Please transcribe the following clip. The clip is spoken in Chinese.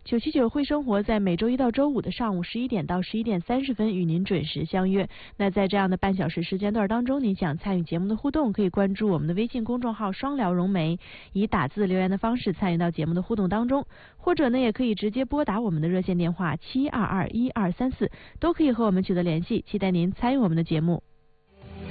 979会生活在每周一到周五的上午11点到11点30分与您准时相约。那在这样的半小时时间段当中，您想参与节目的互动，可以关注我们的微信公众号双聊融媒，以打字留言的方式参与到节目的互动当中，或者呢也可以直接拨打我们的热线电话7221234，都可以和我们取得联系，期待您参与我们的节目。